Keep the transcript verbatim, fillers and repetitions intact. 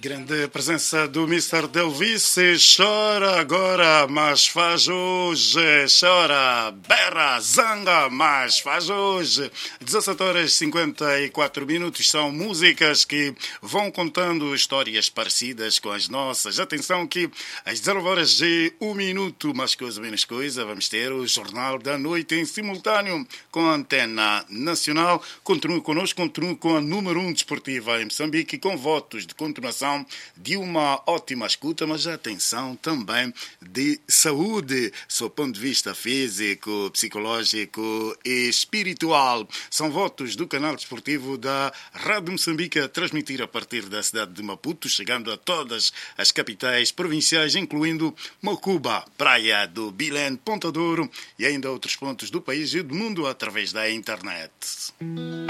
Grande presença do mister Delvice. Chora agora, mas faz hoje. Chora, berra, zanga, mas faz hoje. dezassete horas e cinquenta e quatro minutos. São músicas que vão contando histórias parecidas com as nossas. Atenção que às dezenove horas e um minuto, mais coisa menos coisa, vamos ter o Jornal da Noite em simultâneo com a Antena Nacional. Continue connosco, continue com a número um desportiva em Moçambique, com votos de continuação de uma ótima escuta, mas atenção também de saúde, sob o ponto de vista físico, psicológico e espiritual. São votos do canal desportivo da Rádio Moçambique a transmitir a partir da cidade de Maputo, chegando a todas as capitais provinciais, incluindo Mocuba, Praia do Bilém, Ponta Douro e ainda outros pontos do país e do mundo através da internet.